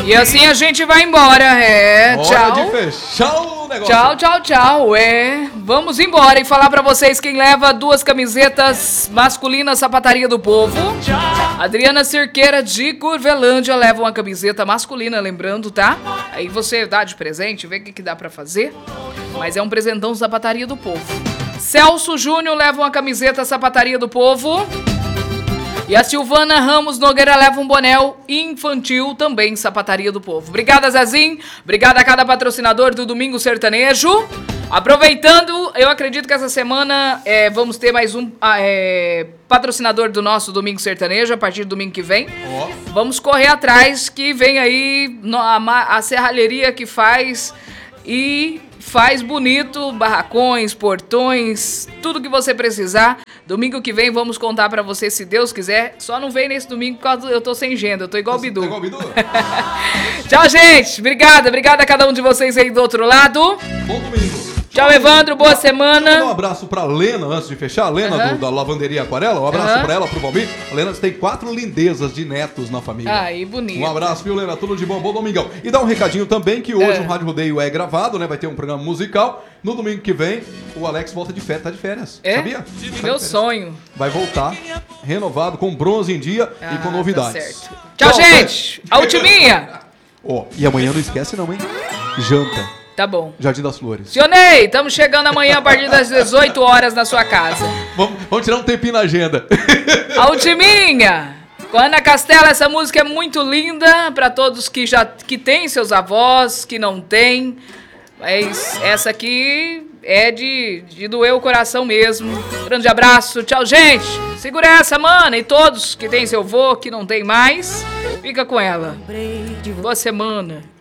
E assim a gente vai embora. Hora de fechar o negócio. Tchau. Vamos embora e falar pra vocês quem leva 2 camisetas masculinas Sapataria do Povo. Adriana Cerqueira de Curvelândia leva uma camiseta masculina, lembrando, tá? Aí você dá de presente, vê o que dá pra fazer. Mas é um presentão Sapataria do Povo. Celso Júnior leva uma camiseta Sapataria do Povo. E a Silvana Ramos Nogueira leva um boné infantil, também Sapataria do Povo. Obrigada, Zezinho. Obrigada a cada patrocinador do Domingo Sertanejo. Aproveitando, eu acredito que essa semana vamos ter mais um patrocinador do nosso Domingo Sertanejo, a partir do domingo que vem. Vamos correr atrás, que vem aí a serralheria que faz bonito, barracões, portões, tudo que você precisar. Domingo que vem vamos contar pra você, se Deus quiser. Só não vem nesse domingo por causa eu tô sem agenda, eu tô igual o Bidu. Tchau, gente. Obrigada a cada um de vocês aí do outro lado. Bom domingo. Tchau, Evandro. Boa semana. Um abraço pra Lena, antes de fechar. A Lena da Lavanderia Aquarela. Um abraço pra ela, pro Valmir. A Lena tem 4 lindezas de netos na família. Aí, bonito. Um abraço, viu, Lena? Tudo de bom, bom domingão. E dá um recadinho também que hoje o Rádio Rodeio é gravado, né? Vai ter um programa musical. No domingo que vem, o Alex volta de férias, tá de férias. Sabia? Meu sonho. Vai voltar renovado, com bronze em dia e com novidades. Tá certo. Tchau, gente. A ultiminha. E amanhã não esquece não, hein? Janta. Tá bom. Jardim das Flores. Sionei, estamos chegando amanhã a partir das 18 horas na sua casa. Vamos tirar um tempinho na agenda. A ultiminha. Com Ana Castela, essa música é muito linda para todos que têm seus avós, que não têm. Mas essa aqui é de doer o coração mesmo. Grande abraço. Tchau, gente. Segura essa, mana. E todos que têm seu avô, que não tem mais, fica com ela. Boa semana.